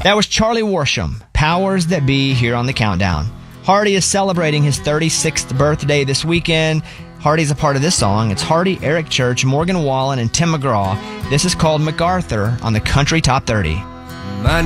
That was Charlie Worsham, Powers That Be, here on the Countdown. Hardy is celebrating his 36th birthday this weekend. Hardy's a part of this song. It's Hardy, Eric Church, Morgan Wallen, and Tim McGraw. This is called MacArthur on the Country Top 30. My